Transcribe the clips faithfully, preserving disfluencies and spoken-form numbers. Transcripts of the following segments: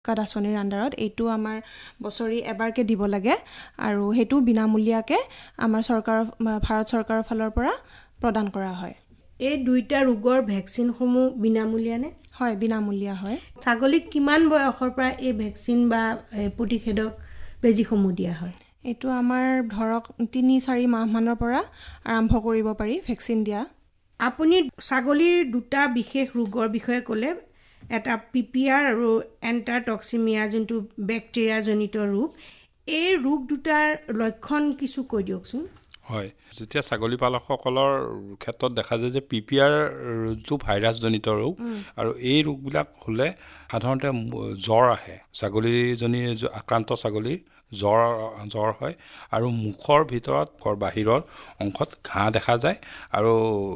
Card আঁচনিৰ আণ্ডাৰত এইটো আমাৰ বছৰি এবাৰকে দিব লাগে আৰু সেইটো বিনামূলীয়াকৈ আমাৰ চৰকাৰৰ ভাৰত চৰকাৰৰ ফালৰ পৰা প্ৰদান কৰা হয়। এই দুইটা ৰোগৰ ভেকচিনসমূহ বিনামূলীয়া নে? হয়, বিনামূলীয়া হয়। ছাগলীক কিমান বয়সৰ পৰা এই ভেকচিন বা প্ৰতিষেধক বেজীসমূহ দিয়া হয়? এইটো আমাৰ ধৰক তিনি চাৰি মাহমানৰ পৰা আৰম্ভ কৰিব পাৰি ভেকচিন দিয়া। আপুনি ছাগলীৰ দুটা বিশেষ ৰোগৰ বিষয়ে ক'লে, এটা পি পি আৰ আৰু এণ্টাৰটক্সিমিয়া, যোনটো বেক্টেৰিয়াজনিত ৰোগ। এই ৰোগ দুটাৰ লক্ষণ কিছু কৈ দিয়কচোন। হয়, যেতিয়া ছাগলী পালকসকলৰ ক্ষেত্ৰত দেখা যায় যে পি পি আৰ ৰোগটো ভাইৰাছজনিত ৰোগ আৰু এই ৰোগবিলাক হ'লে সাধাৰণতে জ্বৰ আহে। ছাগলীজনী আক্ৰান্ত ছাগলীৰ জ্বৰ জ্বৰ হয় আৰু মুখৰ ভিতৰত বাহিৰৰ অংশত ঘাঁ দেখা যায় আৰু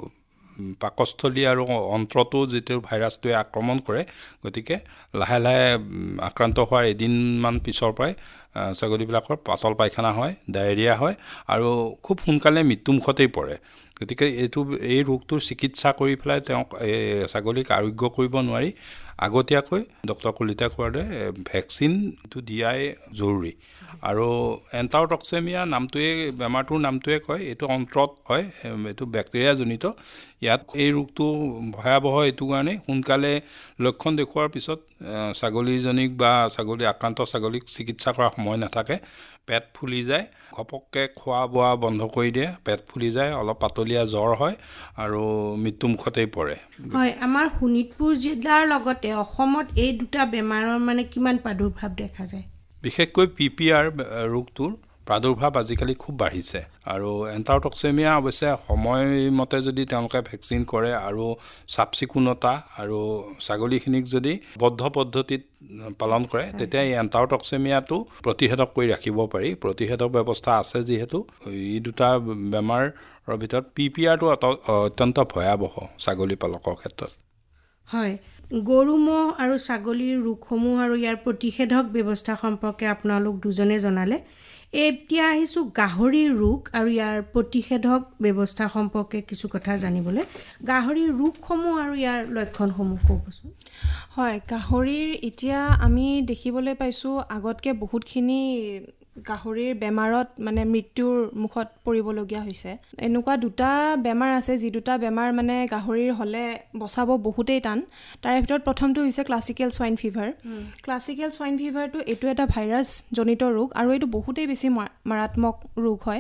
পাকস্থলী আৰু অন্ত্ৰটো যিটো ভাইৰাছটোৱে আক্ৰমণ কৰে, গতিকে লাহে লাহে আক্ৰান্ত হোৱাৰ এদিনমান পিছৰ পৰাই ছাগলীবিলাকৰ পাতল পায়খানা হয়, ডায়েৰিয়া হয় আৰু খুব সোনকালে মৃত্যুমুখতেই পৰে। গতিকে এইটো এই ৰোগটোৰ চিকিৎসা কৰি পেলাই তেওঁক ছাগলীক আৰোগ্য কৰিব নোৱাৰি আগতীয়াকৈ ডক্টৰ কলিতাই কোৱাৰ দৰে ভেকচিনটো দিয়াই জৰুৰী। আৰু এণ্টাৰটক্সিমিয়া নামটোৱে বেমাৰটোৰ নামটোৱে কয়, এইটো অন্ত্ৰত হয়, এইটো বেক্টেৰিয়াজনিত। ইয়াত এই ৰোগটো ভয়াৱহ এইটো কাৰণেই সোনকালে লক্ষণ দেখুৱাৰ পিছত ছাগলীজনীক বা ছাগলী আক্ৰান্ত ছাগলীক চিকিৎসা কৰাৰ সময় নাথাকে। পেট ফুলি যায়, ঘপককৈ খোৱা বোৱা বন্ধ কৰি দিয়ে, পেট ফুলি যায়, অলপ পাতলীয়া জ্বৰ হয় আৰু মৃত্যুমুখতেই পৰে। হয়, আমাৰ শোণিতপুৰ জিলাৰ লগতে অসমত এই দুটা বেমাৰৰ মানে কিমান প্ৰাদুৰ্ভাৱ দেখা যায়? বিশেষকৈ পি পি আৰ ৰোগটোৰ প্ৰাদুৰ্ভাৱ আজিকালি খুব বাঢ়িছে আৰু এণ্টাৰটক্সিমিয়া অৱশ্যে সময়মতে যদি তেওঁলোকে ভেকচিন কৰে আৰু চাফ চিকুণতা আৰু ছাগলীখিনিক যদি বদ্ধ পদ্ধতিত পালন কৰে, তেতিয়া এই এণ্টাৰটক্সিমিয়াটো প্ৰতিষেধক কৰি ৰাখিব পাৰি। প্ৰতিষেধক ব্যৱস্থা আছে যিহেতু এই দুটা বেমাৰৰ ভিতৰত পি পি আৰটো অত্যন্ত ভয়াৱহ ছাগলী পালকৰ ক্ষেত্ৰত। হয়, গৰু ম'হ আৰু ছাগলীৰ ৰোগসমূহ আৰু ইয়াৰ প্ৰতিষেধক ব্যৱস্থা সম্পৰ্কে আপোনালোক দুজনে জনালে। এতিয়া আহিছোঁ গাহৰিৰ ৰোগ আৰু ইয়াৰ প্ৰতিষেধক ব্যৱস্থা সম্পৰ্কে কিছু কথা জানিবলৈ। গাহৰিৰ ৰোগসমূহ আৰু ইয়াৰ লক্ষণসমূহ ক'বচোন। হয়, গাহৰিৰ এতিয়া আমি দেখিবলৈ পাইছোঁ আগতকৈ বহুতখিনি গাহৰিৰ বেমাৰত মানে মৃত্যুৰ মুখত পৰিবলগীয়া হৈছে। এনেকুৱা দুটা বেমাৰ আছে যি দুটা বেমাৰ মানে গাহৰিৰ হ'লে বচাব বহুতেই টান। তাৰে ভিতৰত প্ৰথমটো হৈছে ক্লাছিকেল স্ৱাইন ফিভাৰ। ক্লাছিকেল স্ৱাইন ফিভাৰটো এইটো এটা ভাইৰাছজনিত ৰোগ আৰু এইটো বহুতেই বেছি মাৰাত্মক ৰোগ হয়।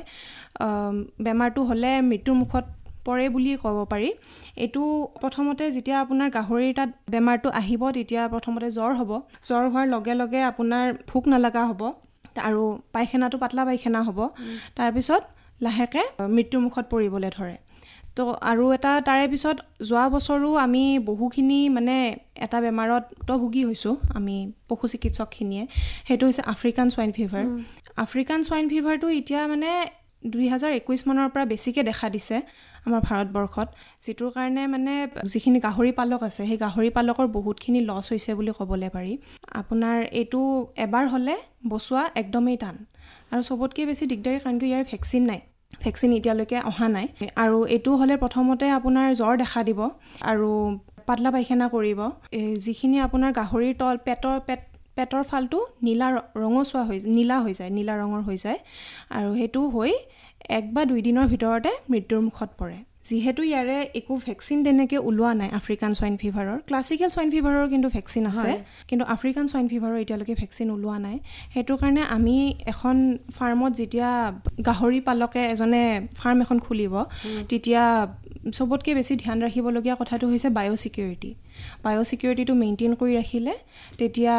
বেমাৰটো হ'লে মৃত্যুৰ মুখত পৰে বুলি ক'ব পাৰি। এইটো প্ৰথমতে যেতিয়া আপোনাৰ গাহৰিৰ তাত বেমাৰটো আহিব, তেতিয়া প্ৰথমতে জ্বৰ হ'ব। জ্বৰ হোৱাৰ লগে লগে আপোনাৰ ভোক নালাগা হ'ব আৰু পায়খানাটো পাতলা পায়খানা হ'ব। তাৰপিছত লাহেকৈ মৃত্যুৰ মুখত পৰিবলৈ ধৰে। তো আৰু এটা তাৰে পিছত যোৱা বছৰো আমি বহুখিনি মানে এটা বেমাৰত ভুগি হৈছোঁ আমি পশু চিকিৎসকখিনিয়ে, সেইটো হৈছে আফ্ৰিকান স্ৱাইন ফিভাৰ। আফ্ৰিকান স্ৱাইন ফিভাৰটো এতিয়া মানে দুই হাজাৰ একৈছ মানৰ পৰা বেছিকৈ দেখা দিছে আমাৰ ভাৰতবৰ্ষত, যিটোৰ কাৰণে মানে যিখিনি গাহৰি পালক আছে সেই গাহৰি পালকৰ বহুতখিনি লছ হৈছে বুলি ক'বলৈ পাৰি। আপোনাৰ এইটো এবাৰ হ'লে বচোৱা একদমেই টান আৰু চবতকৈ বেছি দিগদাৰী কাৰণ কি ইয়াৰ ভেকচিন নাই। ভেকচিন এতিয়ালৈকে অহা নাই আৰু এইটো হ'লে প্ৰথমতে আপোনাৰ জ্বৰ দেখা দিব আৰু পাতলা পায়খানা কৰিব। যিখিনি আপোনাৰ গাহৰিৰ তল পেটৰ পেট পেটৰ ফালটো নীলা ৰঙচুৱা হৈ নীলা হৈ যায় নীলা ৰঙৰ হৈ যায় আৰু সেইটো হৈ এক বা দুই দিনৰ ভিতৰতে মৃত্যুৰ মুখত পৰে। যিহেতু ইয়াৰে একো ভেকচিন তেনেকৈ ওলোৱা নাই আফ্ৰিকান স্ৱাইন ফিভাৰৰ, ক্লাছিকেল স্ৱাইন ফিভাৰৰ কিন্তু ভেকচিন আছে, কিন্তু আফ্ৰিকান স্ৱাইন ফিভাৰৰ এতিয়ালৈকে ভেকচিন ওলোৱা নাই। সেইটো কাৰণে আমি এখন ফাৰ্মত যেতিয়া গাহৰি পালকে এজনে ফাৰ্ম এখন খুলিব, তেতিয়া চবতকৈ বেছি ধ্যান ৰাখিবলগীয়া কথাটো হৈছে বায়'ছিকিউৰিটি। বায়'ছিকিউৰিটিটো মেইনটেইন কৰি ৰাখিলে তেতিয়া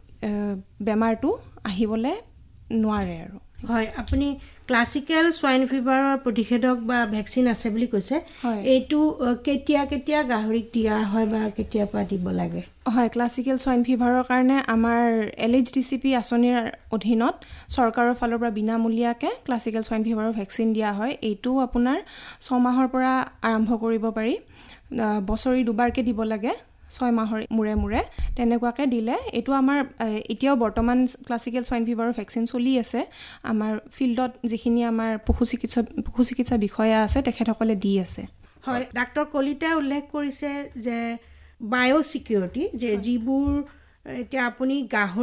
বেমাৰটো আহিবলৈ নোৱাৰে আৰু। হয়, আপুনি ক্লাছিকেল স্ৱাইন ফিভাৰৰ প্ৰতিষেধক বা ভেকচিন আছে বুলি কৈছে। এইটো কেতিয়া কেতিয়া গাহৰিক দিয়া হয় বা কেতিয়াৰ পৰা দিব লাগে? হয়, ক্লাছিকেল স্ৱাইন ফিভাৰৰ কাৰণে আমাৰ L H D C P আঁচনিৰ অধীনত চৰকাৰৰ ফালৰ পৰা বিনামূলীয়াকৈ ক্লাছিকেল স্ৱাইন ফিভাৰৰ ভেকচিন দিয়া হয়। এইটো আপোনাৰ ছমাহৰ পৰা আৰম্ভ কৰিব পাৰি, বছৰি দুবাৰকৈ দিব লাগে, ছয় মাহৰ মূৰে মূৰে তেনেকুৱাকৈ দিলে। এইটো আমাৰ এতিয়াও বৰ্তমান ক্লাছিকেল স্ৱাইন ফিভাৰৰ ভেকচিন চলি আছে। আমাৰ ফিল্ডত যিখিনি আমাৰ পশু চিকিৎসা পশু চিকিৎসা বিষয়া আছে তেখেতসকলে দি আছে। হয়, ডাক্তৰ কলিতাই উল্লেখ কৰিছে যে বায়'ছিকিউৰিটি, যে যিবোৰ এতিয়া আপুনি গাহৰি